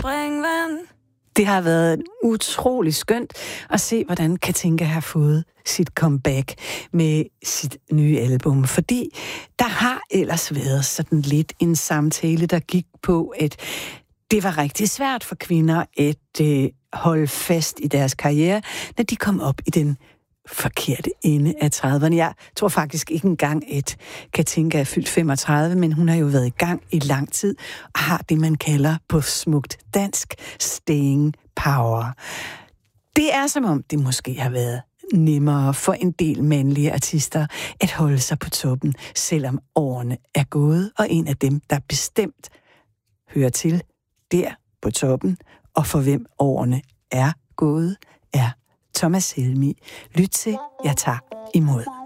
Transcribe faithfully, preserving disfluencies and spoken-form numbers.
springvand. Det har været utrolig skønt at se, hvordan Katinka har fået sit comeback med sit nye album. Fordi der har ellers været sådan lidt en samtale, der gik på, at det var rigtig svært for kvinder at øh, holde fast i deres karriere, når de kom op i den forkerte ende af trediverne. Jeg tror faktisk ikke engang, at Katinka er fyldt femogtredive, men hun har jo været i gang i lang tid og har det, man kalder på smukt dansk staying power. Det er som om, det måske har været nemmere for en del mandlige artister at holde sig på toppen, selvom årene er gået, og en af dem, der bestemt hører til der på toppen, og for hvem årene er gået, er Thomas Helmig. Lyt til, jeg tager imod.